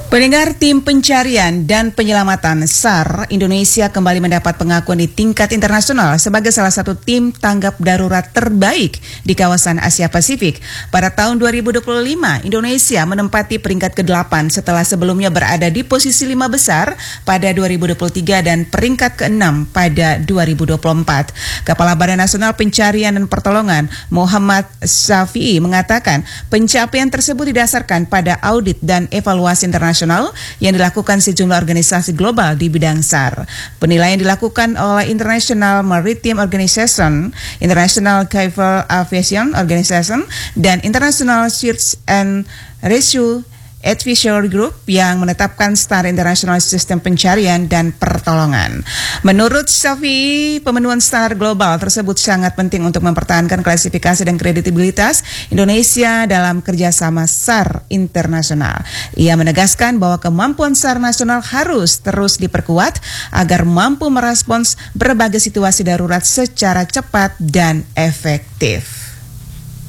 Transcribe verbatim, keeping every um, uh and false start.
Pendengar, tim pencarian dan penyelamatan S A R Indonesia kembali mendapat pengakuan di tingkat internasional sebagai salah satu tim tanggap darurat terbaik di kawasan Asia Pasifik. Pada tahun dua ribu dua puluh lima, Indonesia menempati peringkat kedelapan setelah sebelumnya berada di posisi lima besar pada dua ribu dua puluh tiga dan peringkat keenam pada dua ribu dua puluh empat. Kepala Badan Nasional Pencarian dan Pertolongan Muhammad Syafi'i mengatakan pencapaian tersebut didasarkan pada audit dan evaluasi internasional yang dilakukan sejumlah organisasi global di bidang S A R. Penilaian dilakukan oleh International Maritime Organization, International Civil Aviation Organization, dan International Search and Rescue Advisory Group yang menetapkan standar internasional sistem pencarian dan pertolongan. Menurut Syafi'i, pemenuhan standar global tersebut sangat penting untuk mempertahankan klasifikasi dan kredibilitas Indonesia dalam kerjasama S A R internasional. Ia menegaskan bahwa kemampuan S A R nasional harus terus diperkuat agar mampu merespons berbagai situasi darurat secara cepat dan efektif.